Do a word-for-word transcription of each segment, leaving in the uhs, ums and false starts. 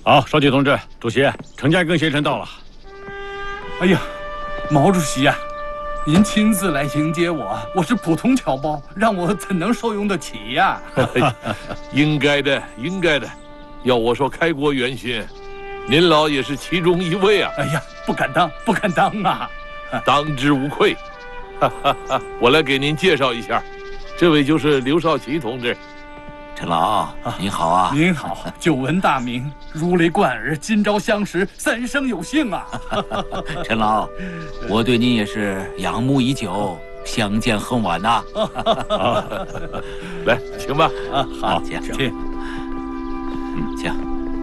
好，少奇同志，主席，陈家庚先生到了。 哎呀，毛主席呀、啊，您亲自来迎接我，我是普通侨胞，让我怎能受用得起呀、 啊？应该的，应该的。要我说，开国元勋，您老也是其中一位啊。 哎呀，不敢当，不敢当啊！ 当之无愧。哈哈哈，我来给您介绍一下，这位就是刘少奇同志。 陈老，您好啊！ 您好，久闻大名，如雷贯耳，今朝相识，三生有幸啊！ 陈老，我对您也是仰慕已久，相见恨晚呐、 啊！来，请吧。 啊，好，请请。 嗯，请。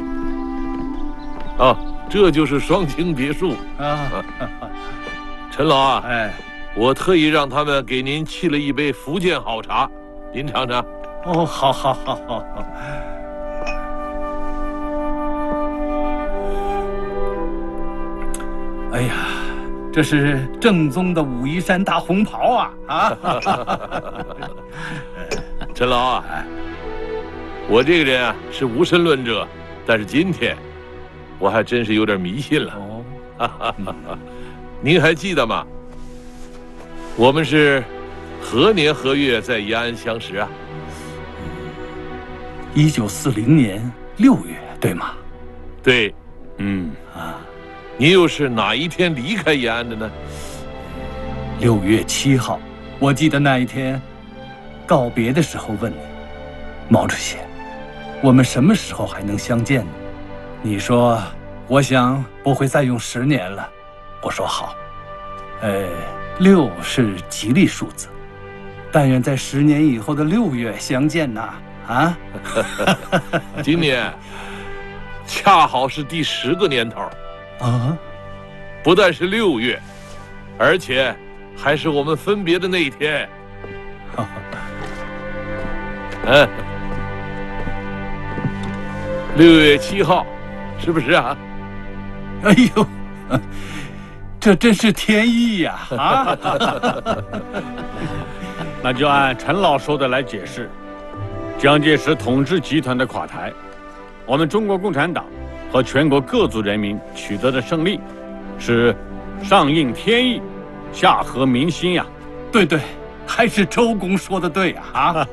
啊，这就是双清别墅啊！陈老啊， 哎， 我特意让他们给您沏了一杯福建好茶，您尝尝。 哦，好，好，好，好，好。哎呀，这是正宗的武夷山大红袍啊！啊， 陈老啊，我这个人啊是无神论者，但是今天我还真是有点迷信了。哦，您还记得吗？我们是何年何月在延安相识啊？ 一九四零年六月，对吗？ 对， 嗯啊， 您又是哪一天离开延安的呢？ 六月七号，我记得那一天告别的时候问你，毛主席，我们什么时候还能相见呢？你说，我想不会再用十年了。我说好。呃，六是吉利数字，但愿在十年以后的六月相见呐。啊， 今年恰好是第十个年头啊！ 不但是六月，而且还是我们分别的那一天。嗯，六月七号，是不是啊？ 哎呦，这真是天意呀！啊， 那就按陈老说的来解释。蒋介石统治集团的垮台，我们中国共产党和全国各族人民取得的胜利，是上应天意，下合民心呀。 对对，还是周公说的对呀！啊，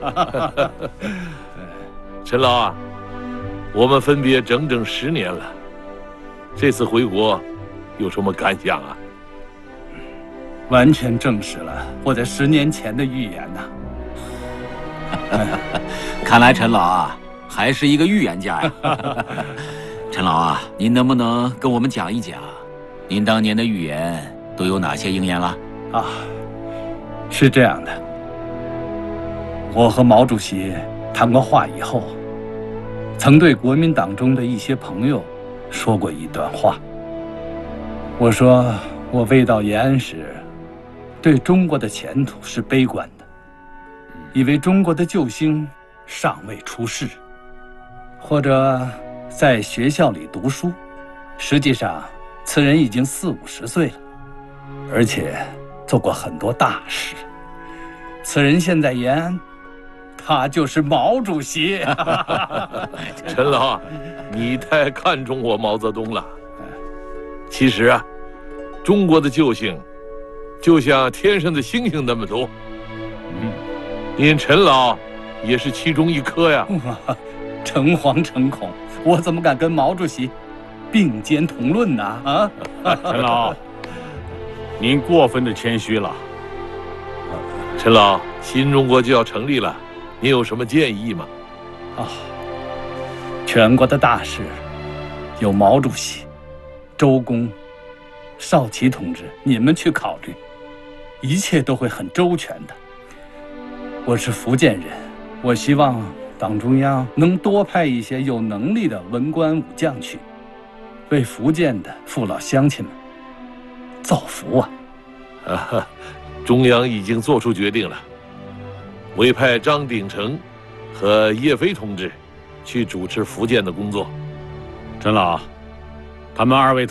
陈老啊，我们分别整整十年了，这次回国有什么感想啊？ 完全证实了我在十年前的预言呐、 啊。看来陈老啊，还是一个预言家呀。陈老啊，您能不能跟我们讲一讲，您当年的预言都有哪些应验了？ 啊，是这样的，我和毛主席谈过话以后，曾对国民党中的一些朋友说过一段话。我说，我未到延安时，对中国的前途是悲观的，以为中国的救星尚未出世，或者在学校里读书，实际上此人已经四五十岁了，而且做过很多大事。此人现在延安，他就是毛主席。 陈老，你太看重我毛泽东了。其实啊，中国的救星就像天上的星星那么多，嗯，您陈老也是其中一颗呀。 诚惶诚恐，我怎么敢跟毛主席并肩同论呢？啊， 陈老，您过分的谦虚了。 陈老，新中国就要成立了，您有什么建议吗？ 啊，全国的大事，有毛主席、周公、少奇同志，你们去考虑，一切都会很周全的。我是福建人，我希望党中央能多派一些有能力的文官武将去，为福建的父老乡亲们造福啊！ 啊，中央已经做出决定了，委派张鼎丞和叶飞同志去主持福建的工作。 陈老，他们二位同